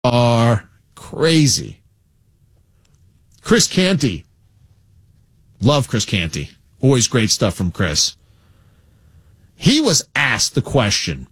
are crazy. Chris Canty. Love Chris Canty. Always great stuff from Chris. He was asked the question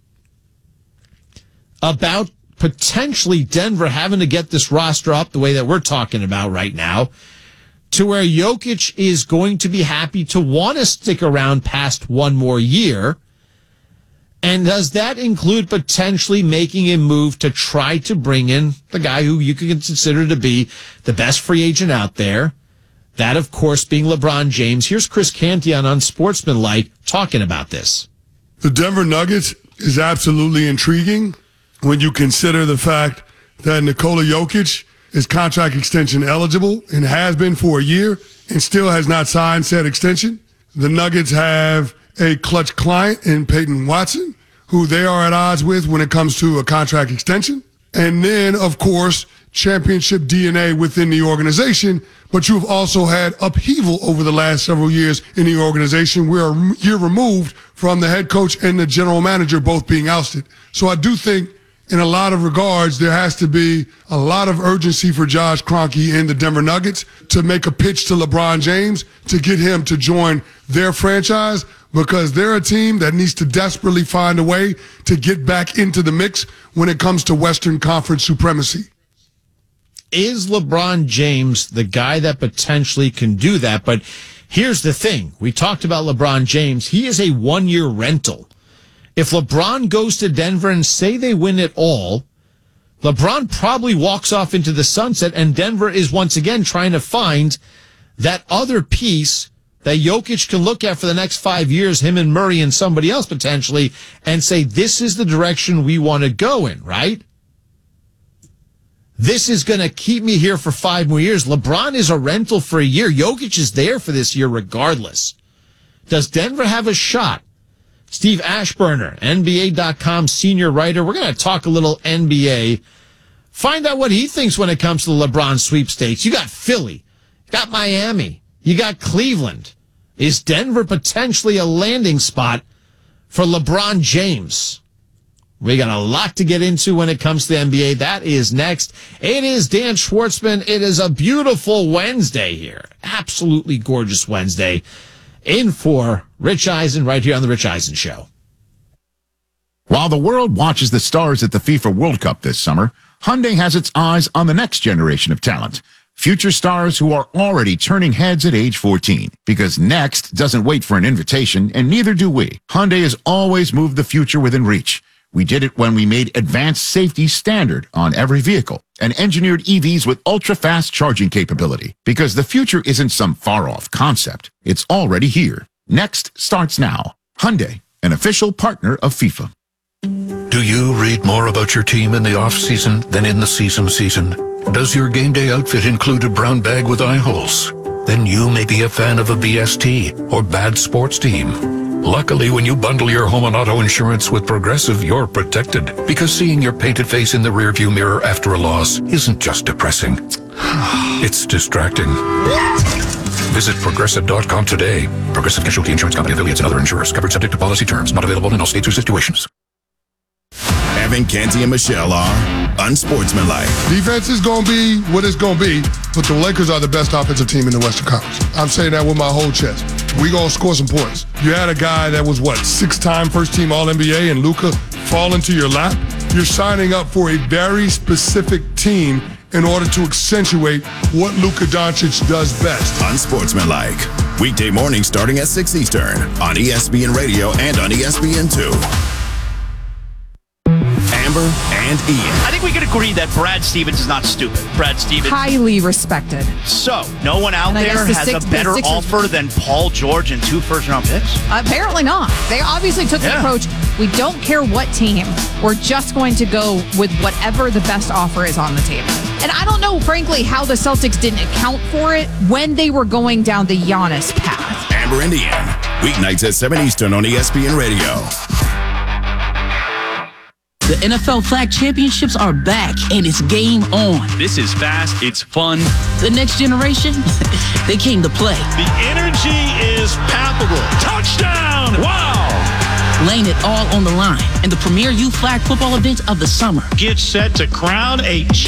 about potentially Denver having to get this roster up the way that we're talking about right now to where Jokic is going to be happy to want to stick around past one more year. And does that include potentially making a move to try to bring in the guy who you can consider to be the best free agent out there? That, of course, being LeBron James. Here's Chris Canty on Unsportsmanlike talking about this. The Denver Nuggets is absolutely intriguing when you consider the fact that Nikola Jokic is contract extension eligible and has been for a year and still has not signed said extension. The Nuggets have a clutch client in Peyton Watson, who they are at odds with when it comes to a contract extension. And then, of course, championship DNA within the organization, but you've also had upheaval over the last several years in the organization. We're a year removed from the head coach and the general manager both being ousted. So I do think in a lot of regards, there has to be a lot of urgency for Josh Kroenke and the Denver Nuggets to make a pitch to LeBron James to get him to join their franchise, because they're a team that needs to desperately find a way to get back into the mix when it comes to Western Conference supremacy. Is LeBron James the guy that potentially can do that? But here's the thing. We talked about LeBron James. He is a one-year rental. If LeBron goes to Denver and say they win it all, LeBron probably walks off into the sunset, and Denver is once again trying to find that other piece that Jokic can look at for the next 5 years, him and Murray and somebody else potentially, and say, this is the direction we want to go in, right? This is going to keep me here for 5 more years. LeBron is a rental for a year. Jokic is there for this year regardless. Does Denver have a shot? Steve Ashburner, NBA.com senior writer. We're going to talk a little NBA. Find out what he thinks when it comes to the LeBron sweepstakes. You got Philly. You got Miami. You got Cleveland. Is Denver potentially a landing spot for LeBron James? We got a lot to get into when it comes to the NBA. That is next. It is Dan Schwartzman. It is a beautiful Wednesday here. Absolutely gorgeous Wednesday. In for Rich Eisen right here on The Rich Eisen Show. While the world watches the stars at the FIFA World Cup this summer, Hyundai has its eyes on the next generation of talent. Future stars who are already turning heads at age 14. Because next doesn't wait for an invitation, and neither do we. Hyundai has always moved the future within reach. We did it when we made advanced safety standard on every vehicle and engineered EVs with ultra-fast charging capability. Because the future isn't some far-off concept. It's already here. Next starts now. Hyundai, an official partner of FIFA. Do you read more about your team in the off-season than in the season? Does your game day outfit include a brown bag with eye holes? Then you may be a fan of a BST or bad sports team. Luckily, when you bundle your home and auto insurance with Progressive, you're protected. Because seeing your painted face in the rearview mirror after a loss isn't just depressing. It's distracting. Visit Progressive.com today. Progressive Casualty Insurance Company, affiliates, and other insurers. Covered subject to policy terms. Not available in all states or situations. Evan, Canty, and Michelle are unsportsmanlike. Defense is going to be what it's going to be, but the Lakers are the best offensive team in the Western Conference. I'm saying that with my whole chest. We going to score some points. You had a guy that was, 6-time first-team All-NBA, and Luka fall into your lap. You're signing up for a very specific team in order to accentuate what Luka Doncic does best. Unsportsmanlike. Weekday morning starting at 6 Eastern on ESPN Radio and on ESPN2. Amber and Ian. I think we can agree that Brad Stevens is not stupid. Brad Stevens. Highly respected. So, no one out there has a better offer than Paul George and 2 first-round picks? Apparently not. They obviously took the approach, we don't care what team. We're just going to go with whatever the best offer is on the table. And I don't know, frankly, how the Celtics didn't account for it when they were going down the Giannis path. Amber and Ian. Weeknights at 7 Eastern on ESPN Radio. The NFL Flag Championships are back, and it's game on. This is fast. It's fun. The next generation, they came to play. The energy is palpable. Touchdown! Wow! laying it all on the line in the premier youth flag football event of the summer. Get set to crown a